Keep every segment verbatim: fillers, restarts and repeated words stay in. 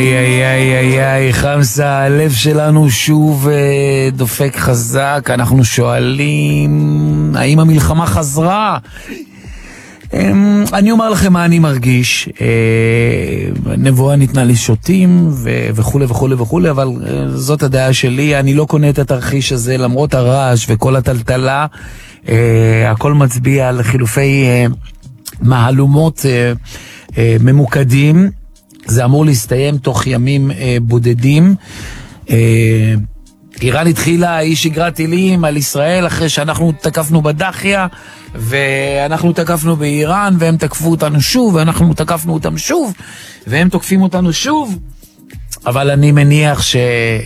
איי איי איי איי, חמסה, הלב שלנו שוב אה, דופק חזק. אנחנו שואלים האם המלחמה חזרה. אה, אני אומר לכם מה אני מרגיש. אה, נבואה ניתנה לשוטים ו- וכו' וכו' וכו', אבל אה, זאת הדעה שלי. אני לא קונה את התרחיש הזה למרות הרעש וכל הטלטלה. אה, הכל מצביע על חילופי אה, מהלומות אה, אה, ממוקדים. זה אמור להסתיים תוך ימים אה, בודדים. אה, איראן התחילה, היא שגרה טילים על ישראל אחרי שאנחנו תקפנו בדחיה, ואנחנו תקפנו באיראן, והם תקפו אותנו שוב, ואנחנו תקפנו אותם שוב, והם תוקפים אותנו שוב. אבל אני מניח שזה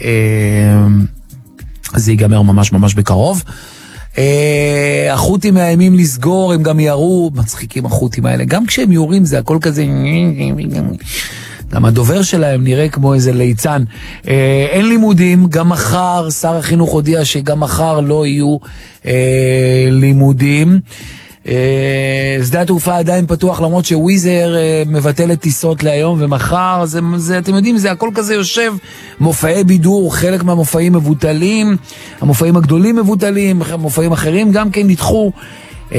אה, ייגמר ממש ממש בקרוב. אה, החות'ים מאיימים לסגור, הם גם ירו, מצחיקים החות'ים האלה, גם כשהם יורים זה הכל כזה, גם הדובר שלהם נראה כמו איזה ליצן. אה, אין לימודים, גם מחר, שר החינוך הודיע שגם מחר לא יהיו אה, לימודים. אה, שדה התעופה עדיין פתוח, למרות שוויזר אה, מבטלת טיסות להיום ומחר. זה, זה, אתם יודעים, זה הכל כזה יושב, מופעי בידור, חלק מהמופעים מבוטלים, המופעים הגדולים מבוטלים, מופעים אחרים גם כן נדחו. אה,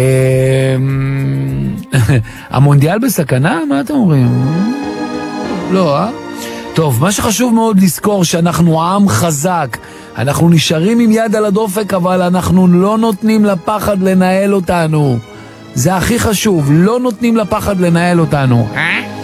המונדיאל בסכנה? מה אתם אומרים? לא, אה? טוב, מה שחשוב מאוד לזכור שאנחנו עם חזק, אנחנו נשארים עם יד על הדופק, אבל אנחנו לא נותנים לפחד לנהל אותנו. זה הכי חשוב, לא נותנים לפחד לנהל אותנו. אה?